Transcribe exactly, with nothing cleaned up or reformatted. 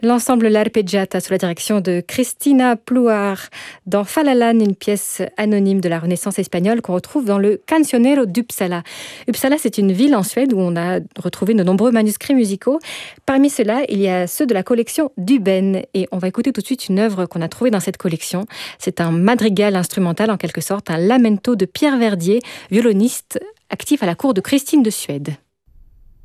L'ensemble L'Arpeggiata sous la direction de Cristina Pluar dans Falalan, une pièce anonyme de la Renaissance espagnole qu'on retrouve dans le Cancionero d'Uppsala. Uppsala, c'est une ville en Suède où on a retrouvé de nombreux manuscrits musicaux. Parmi ceux-là, il y a ceux de la collection Duben. Et on va écouter tout de suite une œuvre qu'on a trouvée dans cette collection. C'est un madrigal instrumental en quelque sorte, un lamento de Pierre Verdier, violoniste actif à la cour de Christine de Suède.